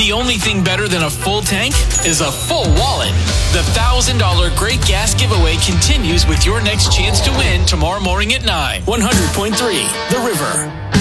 The only thing better than a full tank is a full wallet. The $1,000 Great Gas Giveaway continues with your next chance to win tomorrow morning at 9. 100.3 The River.